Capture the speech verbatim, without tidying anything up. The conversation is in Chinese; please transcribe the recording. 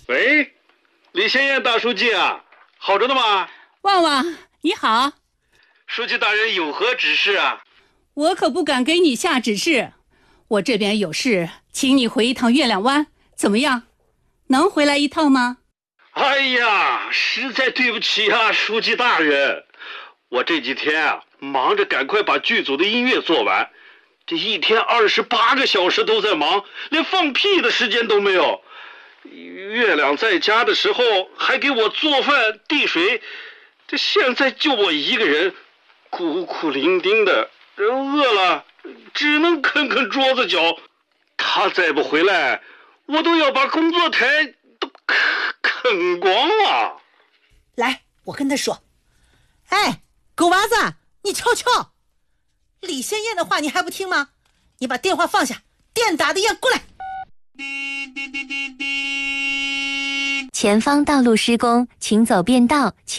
喂，李先燕大书记啊，好着呢吗？ 旺旺，你好。 书记大人有何指示啊？ 我可不敢给你下指示，我这边有事，请你回一趟月亮湾，怎么样？能回来一趟吗？ 哎呀，实在对不起啊，书记大人，我这几天啊忙着赶快把剧组的音乐做完，这一天二十八个小时都在忙，连放屁的时间都没有。月亮在家的时候还给我做饭递水，这现在就我一个人，孤苦伶仃的，饿了只能啃啃桌子角。他再不回来，我都要把工作台都啃光了。 来，我跟他说，哎，狗娃子，你瞧瞧，李先燕的话你还不听吗？你把电话放下，电打的雁过来。 前方道路施工，请走便道。请